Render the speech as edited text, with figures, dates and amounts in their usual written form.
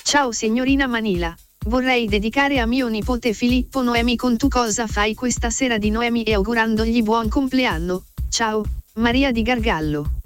Ciao signorina Manila. Vorrei dedicare a mio nipote Filippo Noemi con Tu cosa fai questa sera di Noemi e augurandogli buon compleanno. Ciao, Maria di Gargallo.